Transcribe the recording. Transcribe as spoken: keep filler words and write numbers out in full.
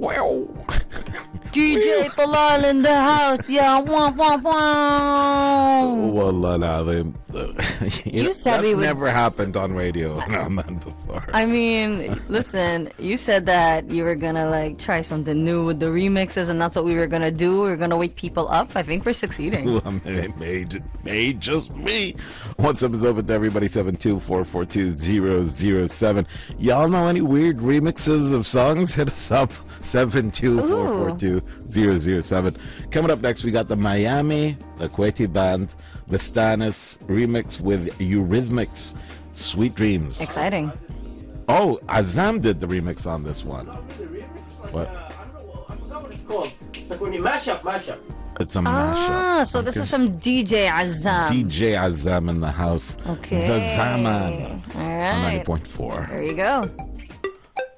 Wow. D J Talal in the house. Yeah, wah, wah, wah. Wallah al-azim. You, You know, said that's we would- never happened on radio on that before. I mean, listen, you said that you were gonna like try something new with the remixes, and that's what we were gonna do. We were gonna wake people up. I think we're succeeding. Well, it may, may just me. What's up is open to everybody, seven two four four two zero zero seven. Y'all know any weird remixes of songs? Hit us up, seven two four four two zero zero seven. Coming up next, we got the Miami, the Kuwaiti band, the Stanis remix with Eurythmics, Sweet Dreams. Exciting. Oh, Azam did the remix on this one. What? I forgot what it's called. It's like when you mash up, mash up. It's a mashup. Ah, so this Okay. is from D J Azam. D J Azam in the house. Okay. The Zaman. All On right. ninety point four. There you go.